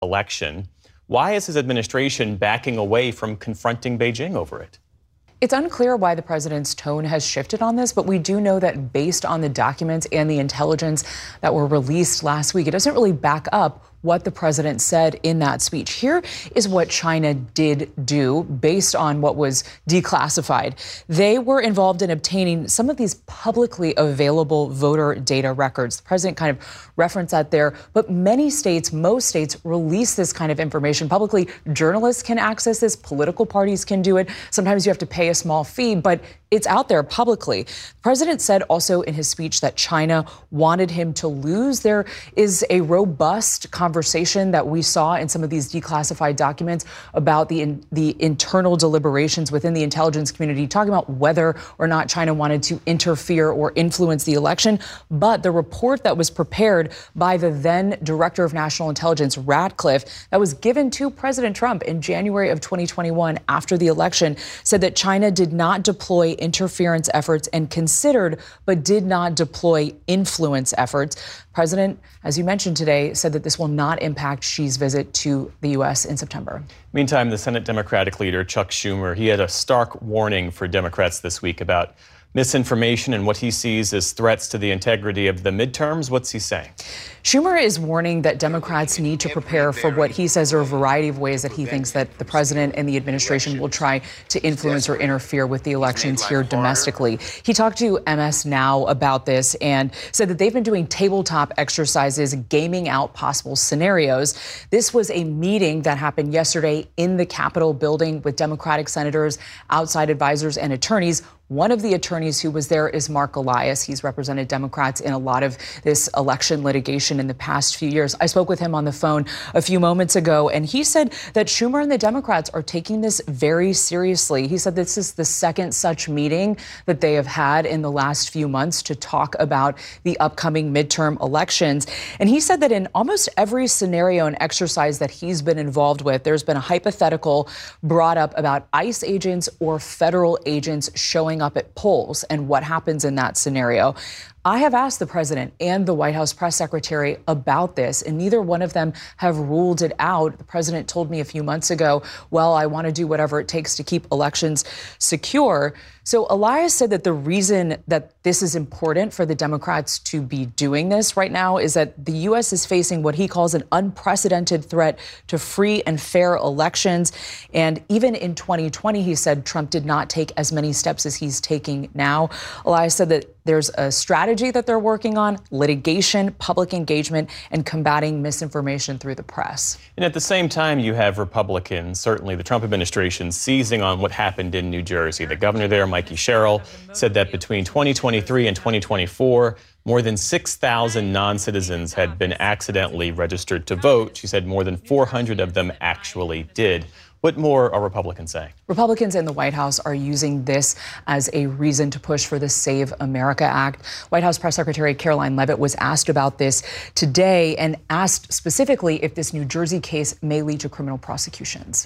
election. Why is his administration backing away from confronting Beijing over it? It's unclear why the president's tone has shifted on this, but we do know that based on the documents and the intelligence that were released last week, it doesn't really back up what the president said in that speech. Here is what China did do based on what was declassified. They were involved in obtaining some of these publicly available voter data records. The president kind of referenced that there, but many states, most states, release this kind of information publicly. Journalists can access this, political parties can do it. Sometimes you have to pay a small fee, but it's out there publicly. The president said also in his speech that China wanted him to lose. There is a robust conversation that we saw in some of these declassified documents about the internal deliberations within the intelligence community, talking about whether or not China wanted to interfere or influence the election. But the report that was prepared by the then Director of National Intelligence, Ratcliffe, that was given to President Trump in January of 2021 after the election, said that China did not deploy interference efforts and considered but did not deploy influence efforts. President, as you mentioned today, said that this will not impact Xi's visit to the U.S. in September. Meantime, the Senate Democratic leader, Chuck Schumer, he had a stark warning for Democrats this week about misinformation and what he sees as threats to the integrity of the midterms. What's he saying? Schumer is warning that Democrats need to prepare for what he says are a variety of ways that he thinks that the president and the administration will try to influence or interfere with the elections here domestically. He talked to MS Now about this and said that they've been doing tabletop exercises, gaming out possible scenarios. This was a meeting that happened yesterday in the Capitol building with Democratic senators, outside advisors, and attorneys. One of the attorneys who was there is Mark Elias. He's represented Democrats in a lot of this election litigation in the past few years. I spoke with him on the phone a few moments ago, and he said that Schumer and the Democrats are taking this very seriously. He said this is the second such meeting that they have had in the last few months to talk about the upcoming midterm elections. And he said that in almost every scenario and exercise that he's been involved with, there's been a hypothetical brought up about ICE agents or federal agents showing up at polls and what happens in that scenario. I have asked the president and the White House press secretary about this, and neither one of them have ruled it out. The president told me a few months ago, well, I want to do whatever it takes to keep elections secure. So Elias said that the reason that this is important for the Democrats to be doing this right now is that the U.S. is facing what he calls an unprecedented threat to free and fair elections. And even in 2020, he said Trump did not take as many steps as he's taking now. Elias said that there's a strategy that they're working on: litigation, public engagement, and combating misinformation through the press. And at the same time, you have Republicans, certainly the Trump administration, seizing on what happened in New Jersey. The governor there, Mikey Sherrill, said that between 2023 and 2024, more than 6,000 non-citizens had been accidentally registered to vote. She said more than 400 of them actually did. What more are Republicans saying? Republicans in the White House are using this as a reason to push for the Save America Act. White House Press Secretary Caroline Leavitt was asked about this today and asked specifically if this New Jersey case may lead to criminal prosecutions.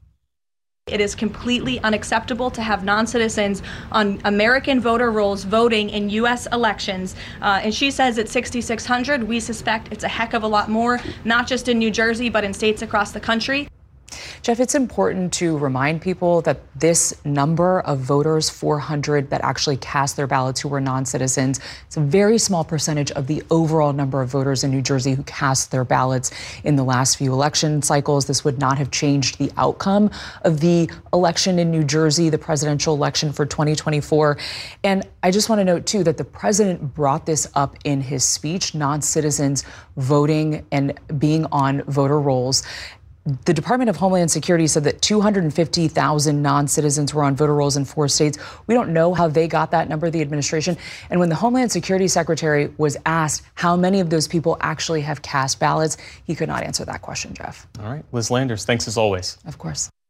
It is completely unacceptable to have non-citizens on American voter rolls voting in U.S. elections. And she says it's 6,600. We suspect it's a heck of a lot more, not just in New Jersey, but in states across the country. Jeff, it's important to remind people that this number of voters, 400 that actually cast their ballots who were non-citizens, it's a very small percentage of the overall number of voters in New Jersey who cast their ballots in the last few election cycles. This would not have changed the outcome of the election in New Jersey, the presidential election for 2024. And I just want to note, too, that the president brought this up in his speech, non-citizens voting and being on voter rolls. The Department of Homeland Security said that 250,000 non-citizens were on voter rolls in 4 states. We don't know how they got that number, the administration. And when the Homeland Security Secretary was asked how many of those people actually have cast ballots, he could not answer that question, Jeff. All right. Liz Landers, thanks as always. Of course.